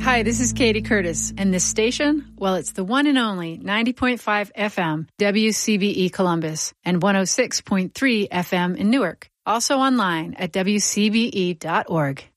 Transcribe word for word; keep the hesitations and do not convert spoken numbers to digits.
Hi, this is Katie Curtis, and this station, well, it's the one and only ninety point five F M, W C B E Columbus, and one oh six point three F M in Newark. Also online at W C B E dot org.